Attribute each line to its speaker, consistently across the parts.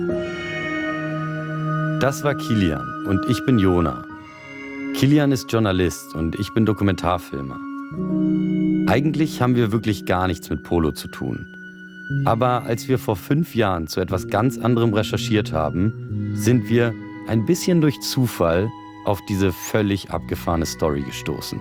Speaker 1: Das war Kilian und ich bin Jona. Kilian ist Journalist und ich bin Dokumentarfilmer. Eigentlich haben wir wirklich gar nichts mit Polo zu tun. Aber als wir vor 5 Jahren zu etwas ganz anderem recherchiert haben, sind wir ein bisschen durch Zufall auf diese völlig abgefahrene Story gestoßen.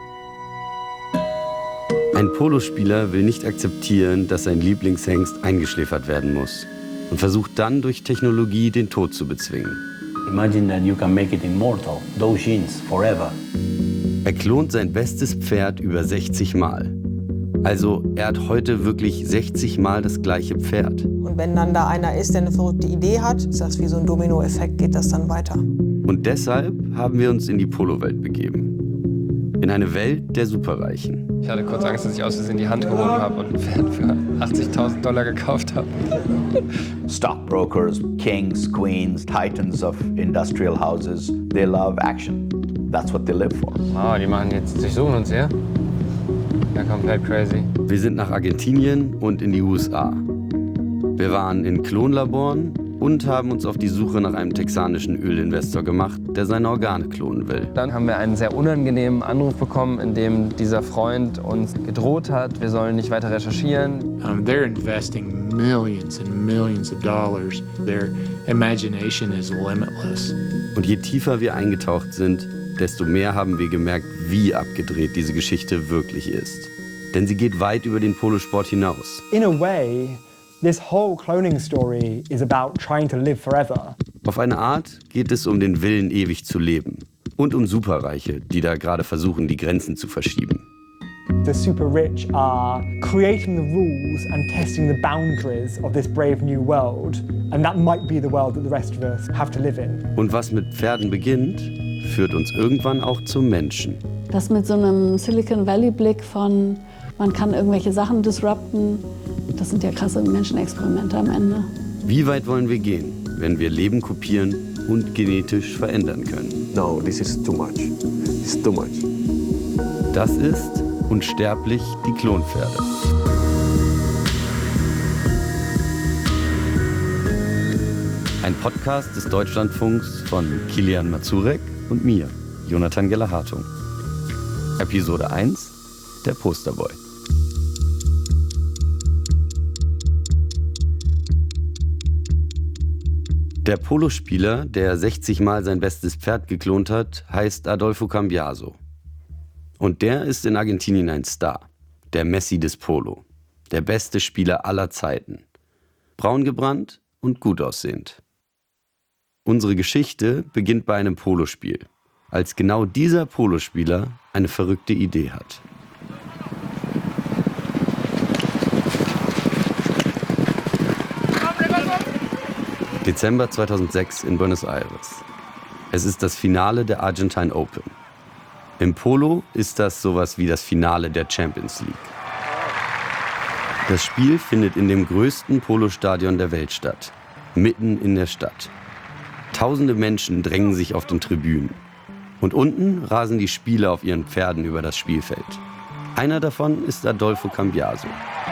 Speaker 1: Ein Polospieler will nicht akzeptieren, dass sein Lieblingshengst eingeschläfert werden muss und versucht dann durch Technologie den Tod zu bezwingen.
Speaker 2: Imagine that you can make it immortal, those genes, forever.
Speaker 1: Er klont sein bestes Pferd über 60 Mal. Also er hat heute wirklich 60 Mal das gleiche Pferd.
Speaker 3: Und wenn dann da einer ist, der eine verrückte Idee hat, ist das wie so ein Dominoeffekt, geht das dann weiter.
Speaker 1: Und deshalb haben wir uns in die Polowelt begeben. In eine Welt der Superreichen.
Speaker 4: Ich hatte kurz Angst, dass ich aus Versehen die Hand gehoben habe und ein Pferd für $80.000 gekauft habe.
Speaker 5: Stockbrokers, kings, queens, titans of industrial houses, they love action. That's what they live for.
Speaker 4: Wow, die machen jetzt, durchsuchen uns hier. Ja, komplett crazy.
Speaker 1: Wir sind nach Argentinien und in die USA. Wir waren in Klonlaboren und haben uns auf die Suche nach einem texanischen Ölinvestor gemacht, der seine Organe klonen will.
Speaker 4: Dann haben wir einen sehr unangenehmen Anruf bekommen, in dem dieser Freund uns gedroht hat, wir sollen nicht weiter recherchieren.
Speaker 6: They're investing millions and millions of dollars. Their imagination is limitless.
Speaker 1: Und je tiefer wir eingetaucht sind, desto mehr haben wir gemerkt, wie abgedreht diese Geschichte wirklich ist. Denn sie geht weit über den Polosport hinaus.
Speaker 7: In a way, this whole cloning story is about trying to live forever.
Speaker 1: Auf eine Art geht es um den Willen, ewig zu leben. Und um Superreiche, die da gerade versuchen, die Grenzen zu verschieben.
Speaker 7: The super rich are creating the rules and testing the boundaries of this brave new world. And that might be the world that the rest of us have to live in.
Speaker 1: Und was mit Pferden beginnt, führt uns irgendwann auch zum Menschen.
Speaker 8: Das mit so einem Silicon Valley-Blick von, man kann irgendwelche Sachen disrupten, das sind ja krasse Menschenexperimente am Ende.
Speaker 1: Wie weit wollen wir gehen, wenn wir Leben kopieren und genetisch verändern können?
Speaker 9: No, this is too much. It's too much.
Speaker 1: Das ist Unsterblich, die Klonpferde. Ein Podcast des Deutschlandfunks von Kilian Mazurek und mir, Jonathan Geller-Hartung. Episode 1, der Posterboy. Der Polospieler, der 60 Mal sein bestes Pferd geklont hat, heißt Adolfo Cambiaso. Und der ist in Argentinien ein Star, der Messi des Polo, der beste Spieler aller Zeiten. Braun gebrannt und gut aussehend. Unsere Geschichte beginnt bei einem Polospiel, als genau dieser Polospieler eine verrückte Idee hat. Dezember 2006 in Buenos Aires. Es ist das Finale der Argentine Open. Im Polo ist das sowas wie das Finale der Champions League. Das Spiel findet in dem größten Polostadion der Welt statt, mitten in der Stadt. Tausende Menschen drängen sich auf den Tribünen. Und unten rasen die Spieler auf ihren Pferden über das Spielfeld. Einer davon ist Adolfo Cambiaso.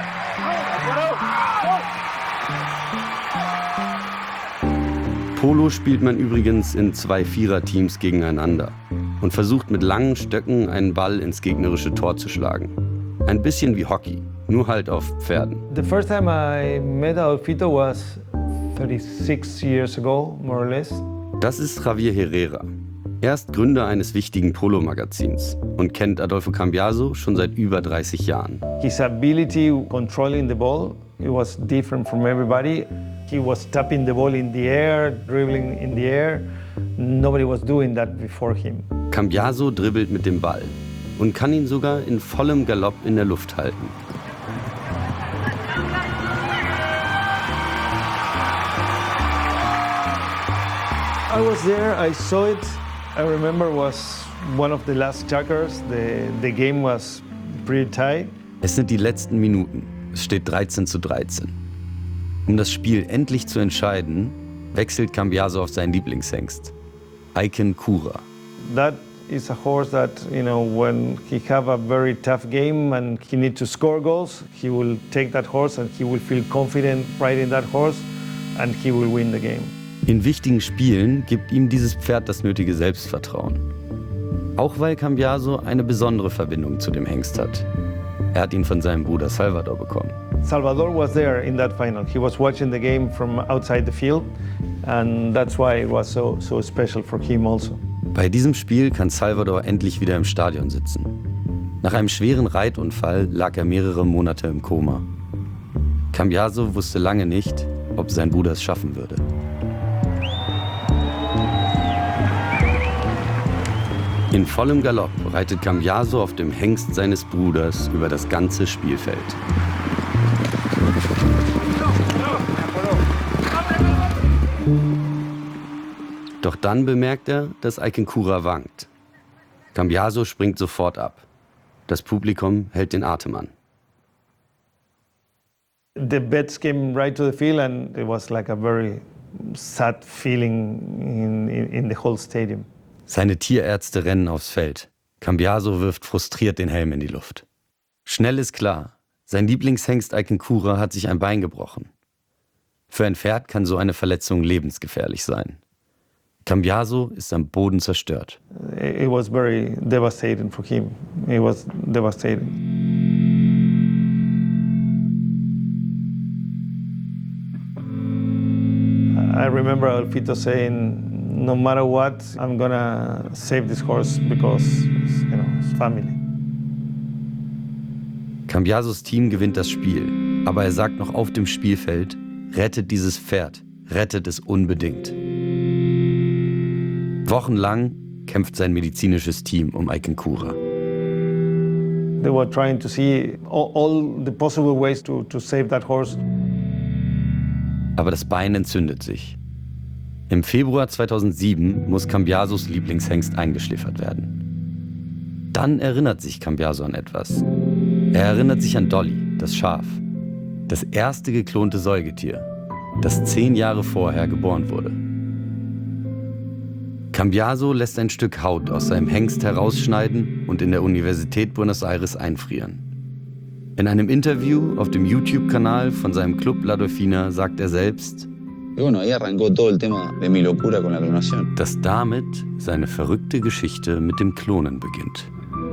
Speaker 1: Polo spielt man übrigens in 2 Viererteams gegeneinander und versucht mit langen Stöcken einen Ball ins gegnerische Tor zu schlagen. Ein bisschen wie Hockey, nur halt auf Pferden.
Speaker 10: The first time I met Adolfito was 36 years ago, more or less.
Speaker 1: Das ist Javier Herrera. Er ist Gründer eines wichtigen Polo-Magazins und kennt Adolfo Cambiaso schon seit über 30 Jahren.
Speaker 10: His ability controlling the ball, it was different from everybody. He was tapping the ball in the air, dribbling in the air. Nobody was doing that before him.
Speaker 1: Cambiaso dribbelt mit dem Ball und kann ihn sogar in vollem Galopp in der Luft halten.
Speaker 10: I was there, I saw it. I remember it was one of the last checkers. The game was pretty tight.
Speaker 1: Es sind die letzten Minuten. Es steht 13:13. Um das Spiel endlich zu entscheiden, wechselt Cambiaso auf seinen Lieblingshengst, Icon Cura.
Speaker 10: That is a horse that, when he have a very tough game and he need to score goals, he will take that horse and he will feel confident riding that horse. and he will win the game.
Speaker 1: In wichtigen Spielen gibt ihm dieses Pferd das nötige Selbstvertrauen. Auch weil Cambiaso eine besondere Verbindung zu dem Hengst hat. Er hat ihn von seinem Bruder Salvador bekommen.
Speaker 10: Salvador was there in that final. He was watching the game from outside the field, and that's why it was so special for him also.
Speaker 1: Bei diesem Spiel kann Salvador endlich wieder im Stadion sitzen. Nach einem schweren Reitunfall lag er mehrere Monate im Koma. Cambiaso wusste lange nicht, ob sein Bruder es schaffen würde. In vollem Galopp reitet Cambiaso auf dem Hengst seines Bruders über das ganze Spielfeld. Doch dann bemerkt er, dass Aykincura wankt. Cambiaso springt sofort ab. Das Publikum hält den Atem an.
Speaker 10: The bets came right to the field, and it was like a very sad feeling in the whole stadium.
Speaker 1: Seine Tierärzte rennen aufs Feld. Cambiaso wirft frustriert den Helm in die Luft. Schnell ist klar, sein Lieblingshengst Aykincura hat sich ein Bein gebrochen. Für ein Pferd kann so eine Verletzung lebensgefährlich sein. Cambiaso ist am Boden zerstört.
Speaker 10: It was very devastating for him. It was devastating. I remember Alfito saying, no matter what, I'm gonna save this horse because, it's family.
Speaker 1: Cambiasos Team gewinnt das Spiel, aber er sagt noch auf dem Spielfeld, rettet dieses Pferd, rettet es unbedingt. Wochenlang kämpft sein medizinisches Team um Aykincura.
Speaker 10: They were trying to see all the possible ways to save that horse.
Speaker 1: Aber das Bein entzündet sich. Im Februar 2007 muss Cambiasos Lieblingshengst eingeschläfert werden. Dann erinnert sich Cambiaso an etwas. Er erinnert sich an Dolly, das Schaf. Das erste geklonte Säugetier, das 10 Jahre vorher geboren wurde. Cambiaso lässt ein Stück Haut aus seinem Hengst herausschneiden und in der Universität Buenos Aires einfrieren. In einem Interview auf dem YouTube-Kanal von seinem Club La Dolfina sagt er selbst, dass damit seine verrückte Geschichte mit dem Klonen beginnt.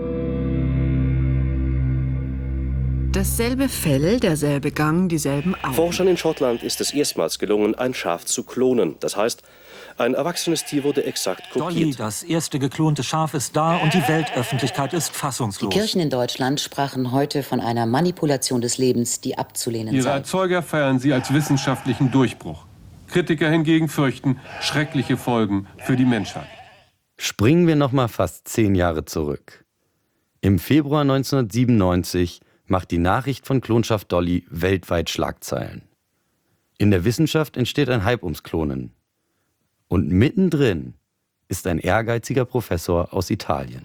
Speaker 11: Dasselbe Fell, derselbe Gang, dieselben Augen.
Speaker 12: Forschern in Schottland ist es erstmals gelungen, ein Schaf zu klonen. Das heißt, ein erwachsenes Tier wurde exakt kopiert.
Speaker 13: Dolly, das erste geklonte Schaf, ist da und die Weltöffentlichkeit ist fassungslos.
Speaker 14: Die Kirchen in Deutschland sprachen heute von einer Manipulation des Lebens, die abzulehnen sei.
Speaker 15: Ihre Erzeuger feiern sie als wissenschaftlichen Durchbruch. Kritiker hingegen fürchten schreckliche Folgen für die Menschheit.
Speaker 1: Springen wir noch mal fast 10 Jahre zurück. Im Februar 1997 macht die Nachricht von Klonschaf Dolly weltweit Schlagzeilen. In der Wissenschaft entsteht ein Hype ums Klonen. Und mittendrin ist ein ehrgeiziger Professor aus Italien.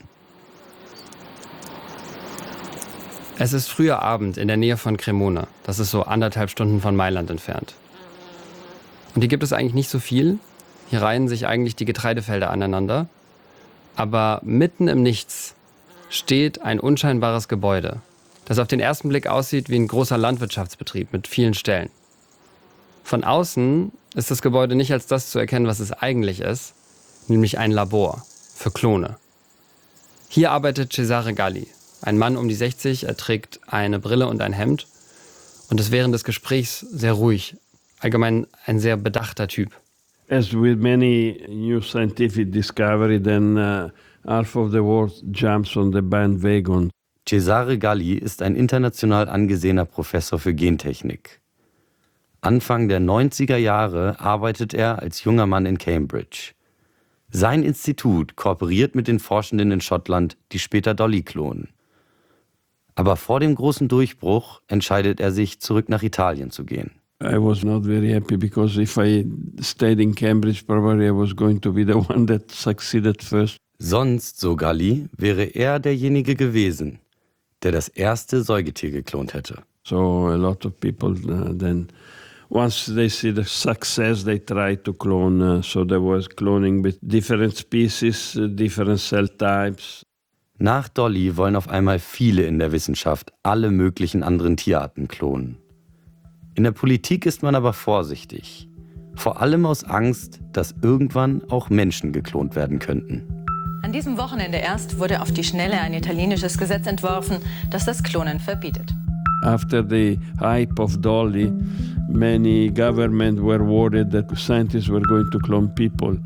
Speaker 4: Es ist früher Abend in der Nähe von Cremona. Das ist so 1,5 Stunden von Mailand entfernt. Und hier gibt es eigentlich nicht so viel. Hier reihen sich eigentlich die Getreidefelder aneinander. Aber mitten im Nichts steht ein unscheinbares Gebäude, das auf den ersten Blick aussieht wie ein großer Landwirtschaftsbetrieb mit vielen Ställen. Von außen ist das Gebäude nicht als das zu erkennen, was es eigentlich ist, nämlich ein Labor für Klone. Hier arbeitet Cesare Galli, ein Mann um die 60, er trägt eine Brille und ein Hemd und ist während des Gesprächs sehr ruhig, allgemein ein sehr bedachter Typ.
Speaker 16: As with many new scientific discovery, then half of the world jumps on the bandwagon.
Speaker 1: Cesare Galli ist ein international angesehener Professor für Gentechnik. Anfang der 90er Jahre arbeitet er als junger Mann in Cambridge. Sein Institut kooperiert mit den Forschenden in Schottland, die später Dolly klonen. Aber vor dem großen Durchbruch entscheidet er sich, zurück nach Italien zu gehen.
Speaker 16: I was not very happy because if I stayed in Cambridge, probably I was going to be the one that succeeded first.
Speaker 1: Sonst, so Galli, wäre er derjenige gewesen, der das erste Säugetier geklont hätte.
Speaker 16: So a lot of people then, once they see the success, they try to clone. So there was cloning with different species, different cell types.
Speaker 1: Nach Dolly wollen auf einmal viele in der Wissenschaft alle möglichen anderen Tierarten klonen. In der Politik ist man aber vorsichtig. Vor allem aus Angst, dass irgendwann auch Menschen geklont werden könnten.
Speaker 17: An diesem Wochenende erst wurde auf die Schnelle ein italienisches Gesetz entworfen, das das Klonen verbietet.
Speaker 16: After the hype of Dolly, many governments were worried that scientists were going to clone people.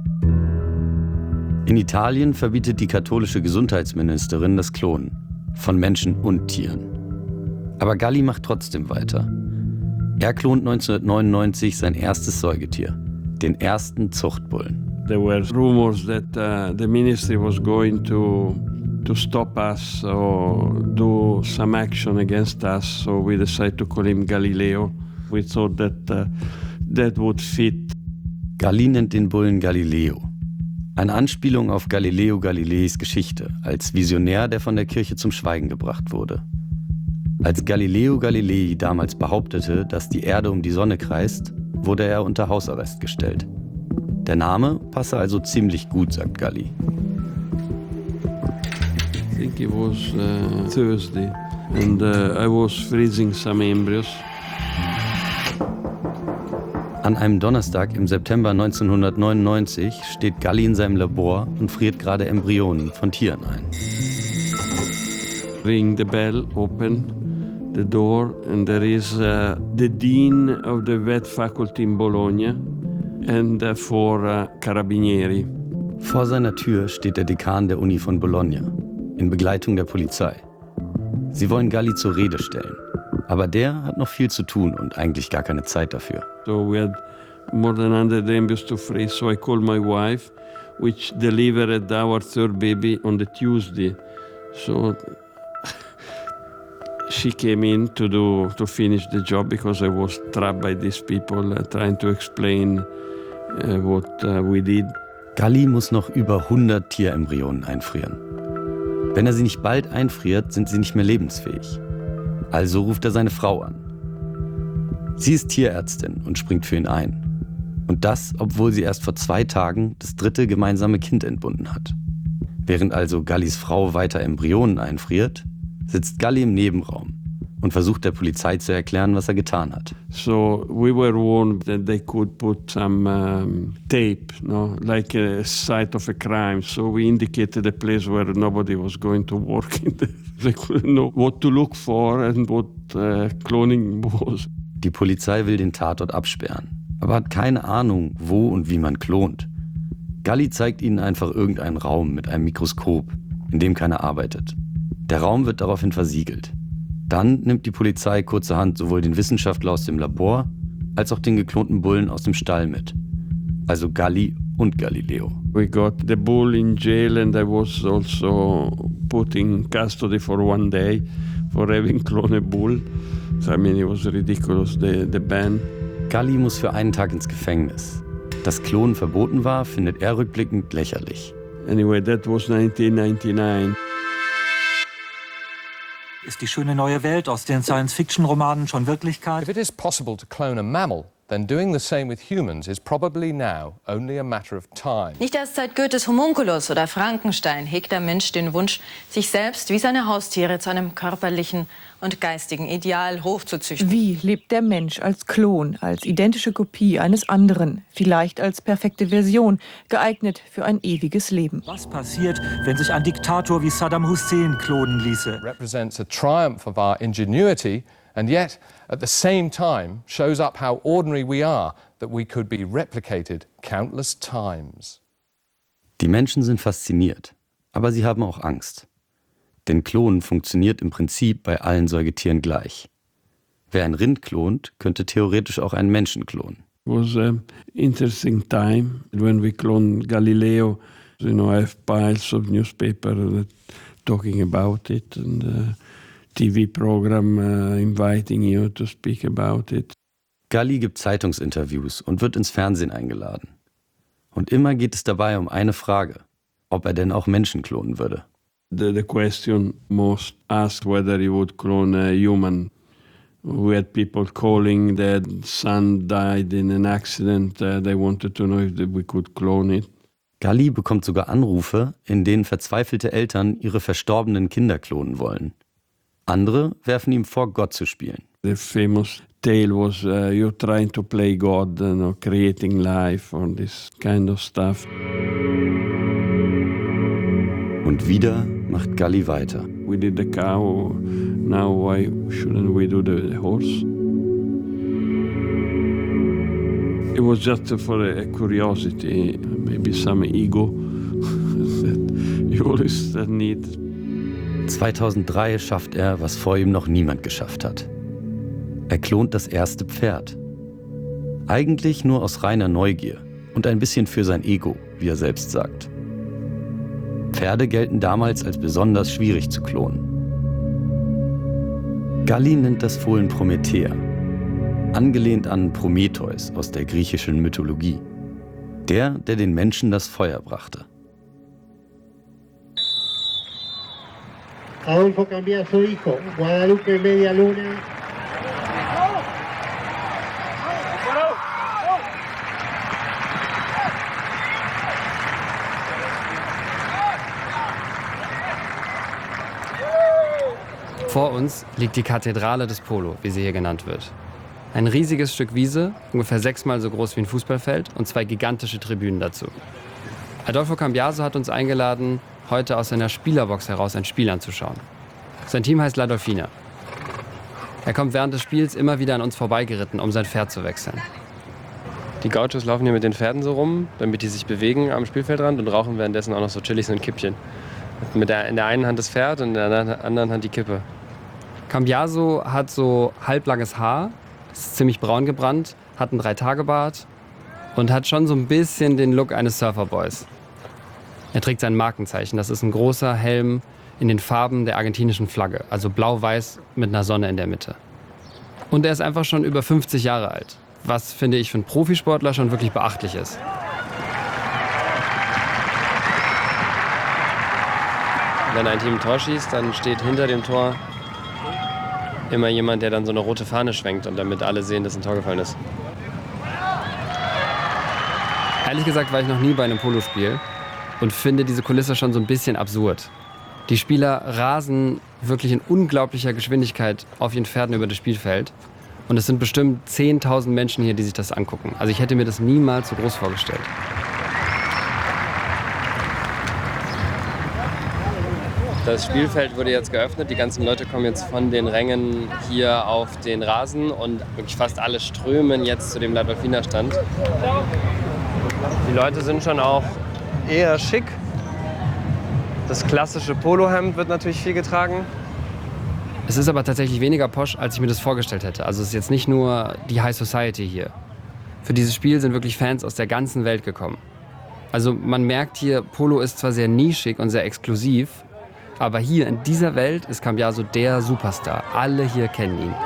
Speaker 1: In Italien verbietet die katholische Gesundheitsministerin das Klonen von Menschen und Tieren. Aber Galli macht trotzdem weiter. Er klont 1999 sein erstes Säugetier, den ersten Zuchtbullen.
Speaker 16: There were rumors that the ministry was going to stop us or do some action against us, so we decided to call him Galileo. We thought that would fit.
Speaker 1: Galli nennt den Bullen Galileo. Eine Anspielung auf Galileo Galileis Geschichte als Visionär, der von der Kirche zum Schweigen gebracht wurde. Als Galileo Galilei damals behauptete, dass die Erde um die Sonne kreist, wurde er unter Hausarrest gestellt. Der Name passe also ziemlich gut, sagt Galli.
Speaker 16: I think it was Thursday and I was freezing some embryos.
Speaker 1: An einem Donnerstag im September 1999 steht Galli in seinem Labor und friert gerade Embryonen von Tieren ein.
Speaker 16: Ring the bell, open the door, and there is the dean of the vet faculty in Bologna and 4 Carabinieri.
Speaker 1: Vor seiner Tür steht der Dekan der Uni von Bologna, in Begleitung der Polizei. Sie wollen Galli zur Rede stellen. Aber der hat noch viel zu tun und eigentlich gar keine Zeit dafür.
Speaker 16: So we had more than 100 embryos to freeze, so I called my wife, which delivered our 3rd baby on the Tuesday. So she came in to finish the job because I was trapped by these people trying to explain what we did.
Speaker 1: Galli muss noch über 100 Tierembryonen einfrieren. Wenn er sie nicht bald einfriert, sind sie nicht mehr lebensfähig. Also ruft er seine Frau an. Sie ist Tierärztin und springt für ihn ein. Und das, obwohl sie erst vor 2 Tagen das 3. gemeinsame Kind entbunden hat. Während also Gallis Frau weiter Embryonen einfriert, sitzt Galli im Nebenraum und versucht der Polizei zu erklären, was er getan hat.
Speaker 16: So we were warned that they could put some tape, no, like a site of a crime. So we indicated a place where nobody was going to work in there. They couldn't know what to look for and what cloning was.
Speaker 1: Die Polizei will den Tatort absperren, aber hat keine Ahnung, wo und wie man klont. Galli zeigt ihnen einfach irgendeinen Raum mit einem Mikroskop, in dem keiner arbeitet. Der Raum wird daraufhin versiegelt. Dann nimmt die Polizei kurzerhand sowohl den Wissenschaftler aus dem Labor als auch den geklonten Bullen aus dem Stall mit. Also Galli und Galileo.
Speaker 16: We got the bull in jail and I was also put in custody for 1 day for having cloned a bull. So, I mean, it was ridiculous, the ban.
Speaker 1: Galli muss für einen Tag ins Gefängnis. Dass Klonen verboten war, findet er rückblickend lächerlich.
Speaker 16: Anyway, that was 1999.
Speaker 13: Ist die schöne neue Welt aus den Science-Fiction-Romanen schon Wirklichkeit?
Speaker 18: If it is possible to clone a mammal, then doing the same with humans is probably now only a matter of time.
Speaker 17: Nicht erst seit Goethes Homunculus oder Frankenstein hegt der Mensch den Wunsch, sich selbst wie seine Haustiere zu einem körperlichen und geistigen Ideal hochzuzüchten.
Speaker 19: Wie lebt der Mensch als Klon, als identische Kopie eines anderen, vielleicht als perfekte Version, geeignet für ein ewiges Leben?
Speaker 13: Was passiert, wenn sich ein Diktator wie Saddam Hussein klonen ließe?
Speaker 18: Represents a triumph of our ingenuity and yet at the same time shows up how ordinary we are, that we could be replicated countless times.
Speaker 1: Die Menschen sind fasziniert, aber sie haben auch Angst. Denn Klonen funktioniert im Prinzip bei allen Säugetieren gleich. Wer ein Rind klont, könnte theoretisch auch einen Menschen klonen.
Speaker 16: It was an interesting time when we cloned Galileo. You know, I have piles of newspaper talking about it and TV program inviting you to speak about it.
Speaker 1: Galli gibt Zeitungsinterviews und wird ins Fernsehen eingeladen. Und immer geht es dabei um eine Frage, ob er denn auch Menschen klonen würde.
Speaker 16: The question most asked whether he would clone a human. We had people calling that son died in an accident. They wanted to know if we could clone it.
Speaker 1: Galli bekommt sogar Anrufe, in denen verzweifelte Eltern ihre verstorbenen Kinder klonen wollen. Andere werfen ihm vor, Gott zu spielen.
Speaker 16: The famous tale was you're trying to play God, creating life and this kind of stuff.
Speaker 1: Und wieder macht Galli weiter.
Speaker 16: We did the cow, now why shouldn't we do the horse? It was just for a curiosity, maybe some ego that you always need.
Speaker 1: 2003 schafft er, was vor ihm noch niemand geschafft hat. Er klont das erste Pferd. Eigentlich nur aus reiner Neugier und ein bisschen für sein Ego, wie er selbst sagt. Pferde gelten damals als besonders schwierig zu klonen. Galli nennt das Fohlen Promethea, angelehnt an Prometheus aus der griechischen Mythologie. Der den Menschen das Feuer brachte.
Speaker 20: Adolfo Cambiaso hijo, Guadalupe Media Luna.
Speaker 4: Vor uns liegt die Kathedrale des Polo, wie sie hier genannt wird. Ein riesiges Stück Wiese, ungefähr 6-mal so groß wie ein Fußballfeld und 2 gigantische Tribünen dazu. Adolfo Cambiaso hat uns eingeladen, heute aus seiner Spielerbox heraus ein Spiel anzuschauen. Sein Team heißt La Dolfina. Er kommt während des Spiels immer wieder an uns vorbeigeritten, um sein Pferd zu wechseln. Die Gauchos laufen hier mit den Pferden so rum, damit die sich bewegen am Spielfeldrand und rauchen währenddessen auch noch so chillig so ein Kippchen. In der einen Hand das Pferd und in der anderen Hand die Kippe. Cambiaso hat so halblanges Haar, ist ziemlich braun gebrannt, hat einen 3-Tage-Bart und hat schon so ein bisschen den Look eines Surferboys. Er trägt sein Markenzeichen, das ist ein großer Helm in den Farben der argentinischen Flagge, also blau-weiß mit einer Sonne in der Mitte. Und er ist einfach schon über 50 Jahre alt, was, finde ich, für einen Profisportler schon wirklich beachtlich ist. Wenn ein Team ein Tor schießt, dann steht hinter dem Tor immer jemand, der dann so eine rote Fahne schwenkt und damit alle sehen, dass ein Tor gefallen ist. Ehrlich gesagt war ich noch nie bei einem Polospiel und finde diese Kulisse schon so ein bisschen absurd. Die Spieler rasen wirklich in unglaublicher Geschwindigkeit auf ihren Pferden über das Spielfeld und es sind bestimmt 10.000 Menschen hier, die sich das angucken. Also ich hätte mir das niemals so groß vorgestellt. Das Spielfeld wurde jetzt geöffnet, die ganzen Leute kommen jetzt von den Rängen hier auf den Rasen und wirklich fast alle strömen jetzt zu dem La Dolfina Stand. Die Leute sind schon auch eher schick. Das klassische Polohemd wird natürlich viel getragen. Es ist aber tatsächlich weniger posch, als ich mir das vorgestellt hätte. Also es ist jetzt nicht nur die High Society hier. Für dieses Spiel sind wirklich Fans aus der ganzen Welt gekommen. Also man merkt hier, Polo ist zwar sehr nischig und sehr exklusiv, aber hier in dieser Welt ist Cambiaso der Superstar. Alle hier kennen ihn.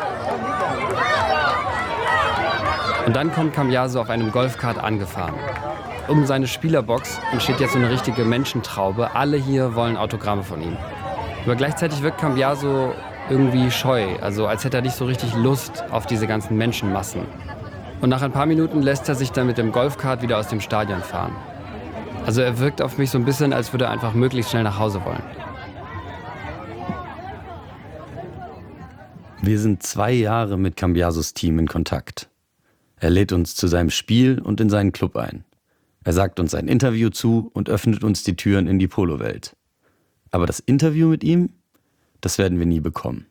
Speaker 4: Und dann kommt Cambiaso auf einem Golfkart angefahren. Um seine Spielerbox entsteht jetzt so eine richtige Menschentraube. Alle hier wollen Autogramme von ihm. Aber gleichzeitig wirkt Cambiaso irgendwie scheu, also als hätte er nicht so richtig Lust auf diese ganzen Menschenmassen. Und nach ein paar Minuten lässt er sich dann mit dem Golfkart wieder aus dem Stadion fahren. Also er wirkt auf mich so ein bisschen, als würde er einfach möglichst schnell nach Hause wollen.
Speaker 1: Wir sind 2 Jahre mit Cambiasos Team in Kontakt. Er lädt uns zu seinem Spiel und in seinen Club ein. Er sagt uns ein Interview zu und öffnet uns die Türen in die Polowelt. Aber das Interview mit ihm, das werden wir nie bekommen.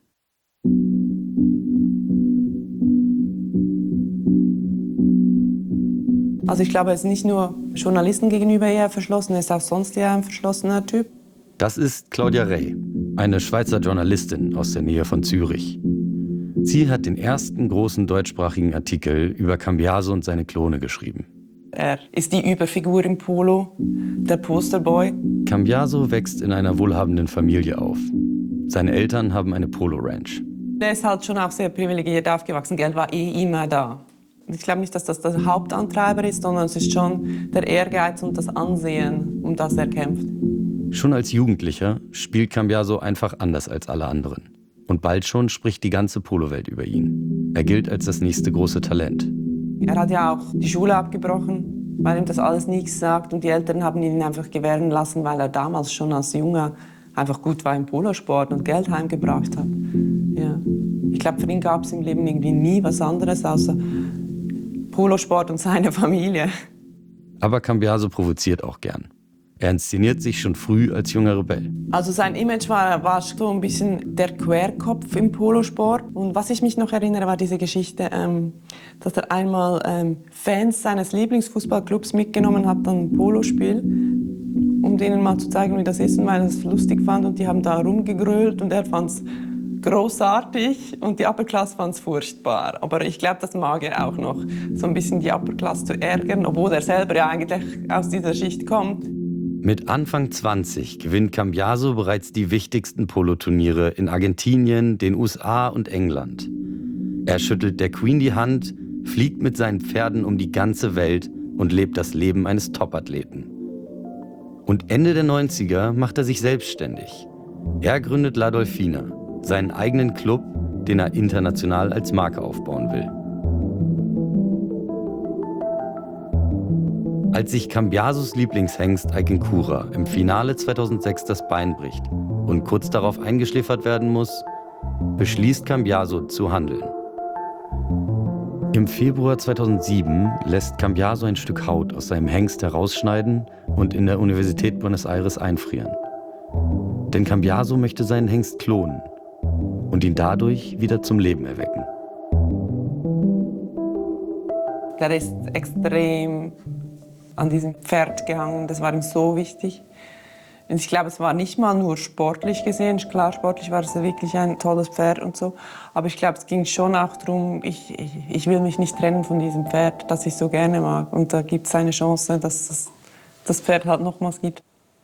Speaker 3: Also ich glaube, er ist nicht nur Journalisten gegenüber eher verschlossen, er ist auch sonst eher ein verschlossener Typ.
Speaker 1: Das ist Claudia Rey, eine Schweizer Journalistin aus der Nähe von Zürich. Sie hat den ersten großen deutschsprachigen Artikel über Cambiaso und seine Klone geschrieben.
Speaker 3: Er ist die Überfigur im Polo, der Posterboy.
Speaker 1: Cambiaso wächst in einer wohlhabenden Familie auf. Seine Eltern haben eine Polo-Ranch.
Speaker 3: Er ist halt schon auch sehr privilegiert aufgewachsen, Geld war immer da. Ich glaube nicht, dass das der Hauptantreiber ist, sondern es ist schon der Ehrgeiz und das Ansehen, um das er kämpft.
Speaker 1: Schon als Jugendlicher spielt Cambiaso einfach anders als alle anderen. Und bald schon spricht die ganze Polowelt über ihn. Er gilt als das nächste große Talent.
Speaker 3: Er hat ja auch die Schule abgebrochen, weil ihm das alles nichts sagt. Und die Eltern haben ihn einfach gewähren lassen, weil er damals schon als Junger einfach gut war im Polosport und Geld heimgebracht hat. Ja. Ich glaube, für ihn gab es im Leben irgendwie nie was anderes außer Polosport und seine Familie.
Speaker 1: Aber Cambiaso provoziert auch gern. Er inszeniert sich schon früh als junger Rebell.
Speaker 3: Also sein Image war so ein bisschen der Querkopf im Polosport. Und was ich mich noch erinnere, war diese Geschichte, dass er einmal Fans seines Lieblingsfußballclubs mitgenommen hat an ein Polospiel, um denen mal zu zeigen, wie das ist, und weil er es lustig fand. Und die haben da rumgegrölt und er fand es großartig und die Upper Class fand es furchtbar. Aber ich glaube, das mag er auch noch, so ein bisschen die Upper Class zu ärgern, obwohl er selber ja eigentlich aus dieser Schicht kommt.
Speaker 1: Mit Anfang 20 gewinnt Cambiaso bereits die wichtigsten Poloturniere in Argentinien, den USA und England. Er schüttelt der Queen die Hand, fliegt mit seinen Pferden um die ganze Welt und lebt das Leben eines Topathleten. Und Ende der 90er macht er sich selbstständig. Er gründet La Dolfina, seinen eigenen Club, den er international als Marke aufbauen will. Als sich Cambiasos Lieblingshengst Aykinkura im Finale 2006 das Bein bricht und kurz darauf eingeschläfert werden muss, beschließt Cambiaso zu handeln. Im Februar 2007 lässt Cambiaso ein Stück Haut aus seinem Hengst herausschneiden und in der Universität Buenos Aires einfrieren. Denn Cambiaso möchte seinen Hengst klonen und ihn dadurch wieder zum Leben erwecken.
Speaker 3: Er ist extrem an diesem Pferd gehangen, das war ihm so wichtig. Und ich glaube, es war nicht mal nur sportlich gesehen, klar, sportlich war es wirklich ein tolles Pferd und so, aber ich glaube, es ging schon auch darum, ich will mich nicht trennen von diesem Pferd, das ich so gerne mag. Und da gibt es eine Chance, dass es das Pferd halt nochmals gibt.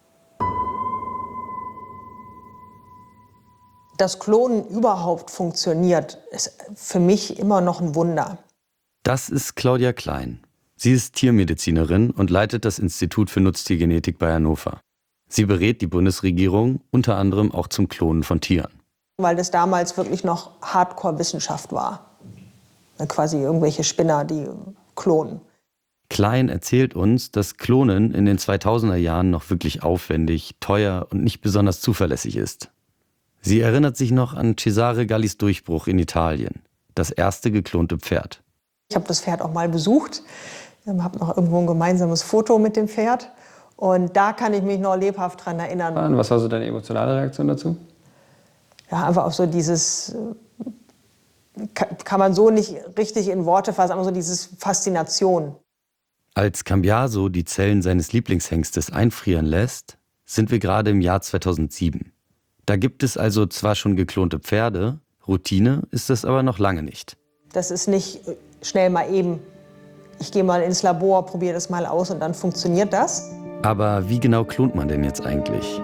Speaker 21: Dass Klonen überhaupt funktioniert, ist für mich immer noch ein Wunder.
Speaker 1: Das ist Claudia Klein. Sie ist Tiermedizinerin und leitet das Institut für Nutztiergenetik bei Hannover. Sie berät die Bundesregierung unter anderem auch zum Klonen von Tieren.
Speaker 21: Weil das damals wirklich noch Hardcore-Wissenschaft war. Quasi irgendwelche Spinner, die klonen.
Speaker 1: Klein erzählt uns, dass Klonen in den 2000er Jahren noch wirklich aufwendig, teuer und nicht besonders zuverlässig ist. Sie erinnert sich noch an Cesare Gallis Durchbruch in Italien, das erste geklonte Pferd.
Speaker 21: Ich habe das Pferd auch mal besucht, habe noch irgendwo ein gemeinsames Foto mit dem Pferd. Und da kann ich mich noch lebhaft dran erinnern.
Speaker 4: Und was war so deine emotionale Reaktion dazu?
Speaker 21: Ja, einfach auch so dieses, kann man so nicht richtig in Worte fassen, aber so dieses Faszination.
Speaker 1: Als Cambiaso die Zellen seines Lieblingshengstes einfrieren lässt, sind wir gerade im Jahr 2007. Da gibt es also zwar schon geklonte Pferde, Routine ist das aber noch lange nicht.
Speaker 21: Das ist nicht schnell mal eben, ich gehe mal ins Labor, probiere das mal aus und dann funktioniert das.
Speaker 1: Aber wie genau klont man denn jetzt eigentlich?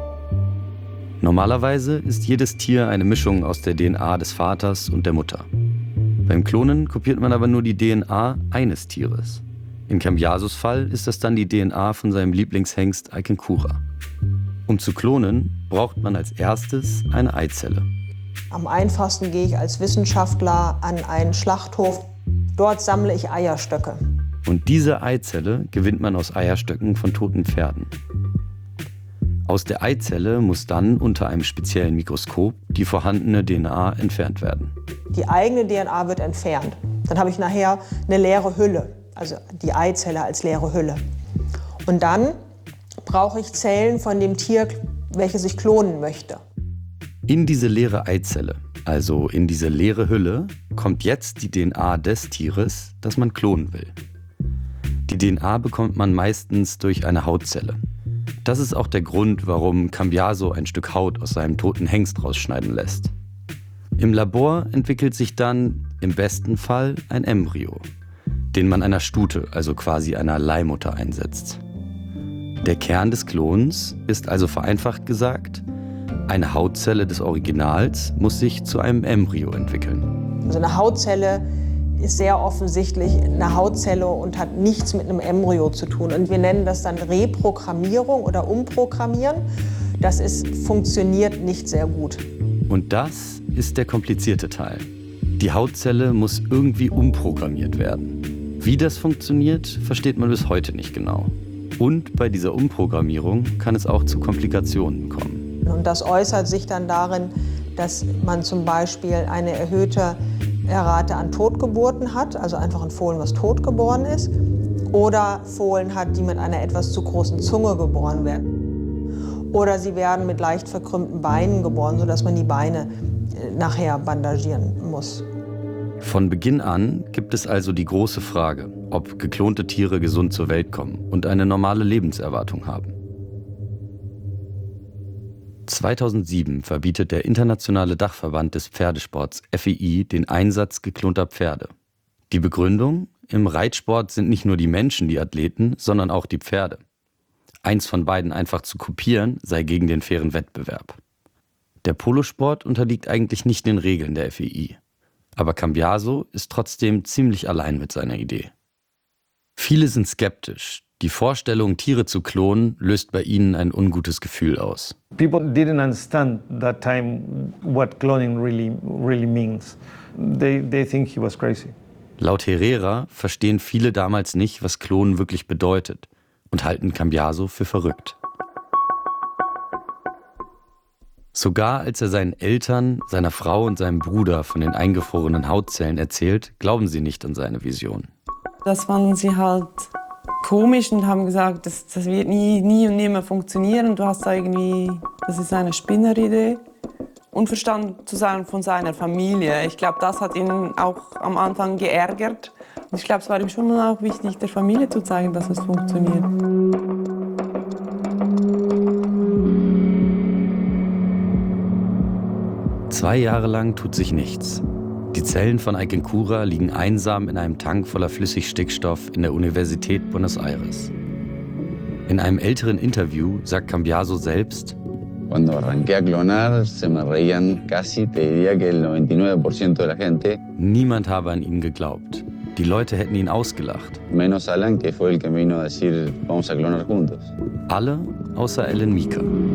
Speaker 1: Normalerweise ist jedes Tier eine Mischung aus der DNA des Vaters und der Mutter. Beim Klonen kopiert man aber nur die DNA eines Tieres. In Cambiasos Fall ist das dann die DNA von seinem Lieblingshengst Aykinkura. Um zu klonen, braucht man als erstes eine Eizelle.
Speaker 21: Am einfachsten gehe ich als Wissenschaftler an einen Schlachthof. Dort sammle ich Eierstöcke.
Speaker 1: Und diese Eizelle gewinnt man aus Eierstöcken von toten Pferden. Aus der Eizelle muss dann unter einem speziellen Mikroskop die vorhandene DNA entfernt werden.
Speaker 21: Die eigene DNA wird entfernt. Dann habe ich nachher eine leere Hülle, also die Eizelle als leere Hülle. Und dann brauche ich Zellen von dem Tier, welches ich klonen möchte.
Speaker 1: In diese leere Eizelle, also in diese leere Hülle, kommt jetzt die DNA des Tieres, das man klonen will. Die DNA bekommt man meistens durch eine Hautzelle. Das ist auch der Grund, warum Cambiaso ein Stück Haut aus seinem toten Hengst rausschneiden lässt. Im Labor entwickelt sich dann im besten Fall ein Embryo, den man einer Stute, also quasi einer Leihmutter, einsetzt. Der Kern des Klons ist also vereinfacht gesagt, eine Hautzelle des Originals muss sich zu einem Embryo entwickeln.
Speaker 21: Also eine Hautzelle ist sehr offensichtlich eine Hautzelle und hat nichts mit einem Embryo zu tun. Und wir nennen das dann Reprogrammierung oder Umprogrammieren. Das funktioniert nicht sehr gut.
Speaker 1: Und das ist der komplizierte Teil. Die Hautzelle muss irgendwie umprogrammiert werden. Wie das funktioniert, versteht man bis heute nicht genau. Und bei dieser Umprogrammierung kann es auch zu Komplikationen kommen.
Speaker 21: Und das äußert sich dann darin, dass man zum Beispiel eine erhöhte Rate an Totgeburten hat, also einfach ein Fohlen, was totgeboren ist, oder Fohlen hat, die mit einer etwas zu großen Zunge geboren werden. Oder sie werden mit leicht verkrümmten Beinen geboren, sodass man die Beine nachher bandagieren muss.
Speaker 1: Von Beginn an gibt es also die große Frage, ob geklonte Tiere gesund zur Welt kommen und eine normale Lebenserwartung haben. 2007 verbietet der internationale Dachverband des Pferdesports FEI den Einsatz geklonter Pferde. Die Begründung? Im Reitsport sind nicht nur die Menschen die Athleten, sondern auch die Pferde. Eins von beiden einfach zu kopieren, sei gegen den fairen Wettbewerb. Der Polosport unterliegt eigentlich nicht den Regeln der FEI. Aber Cambiaso ist trotzdem ziemlich allein mit seiner Idee. Viele sind skeptisch. Die Vorstellung, Tiere zu klonen, löst bei ihnen ein ungutes Gefühl aus.
Speaker 10: People didn't understand that time what cloning really means. They think he was crazy.
Speaker 1: Laut Herrera verstehen viele damals nicht, was Klonen wirklich bedeutet und halten Cambiaso für verrückt. Sogar als er seinen Eltern, seiner Frau und seinem Bruder von den eingefrorenen Hautzellen erzählt, glauben sie nicht an seine Vision.
Speaker 3: Das fanden sie halt komisch und haben gesagt, das wird nie und nimmer funktionieren. Du hast da irgendwie, das ist eine Spinneridee. Unverstanden zu sein von seiner Familie. Ich glaube, das hat ihn auch am Anfang geärgert. Und ich glaube, es war ihm schon auch wichtig, der Familie zu zeigen, dass es funktioniert.
Speaker 1: Zwei Jahre lang tut sich nichts. Die Zellen von Ayquencura liegen einsam in einem Tank voller Flüssigstickstoff in der Universität Buenos Aires. In einem älteren Interview sagt Cambiaso selbst:
Speaker 2: Cuando arranqué a clonar, se me reían casi, te diría que el 99% de la gente.
Speaker 1: Niemand habe an ihn geglaubt. Die Leute hätten ihn ausgelacht.
Speaker 2: Menos Alan, que fue el que me vino a decir, vamos a clonar juntos.
Speaker 1: Alle außer Ellen Mieke.